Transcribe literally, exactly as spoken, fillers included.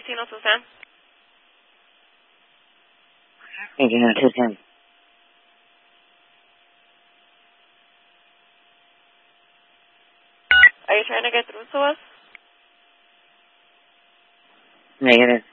eighteen oh two ten. eighteen oh two ten. Are you trying to get through to us? Negative.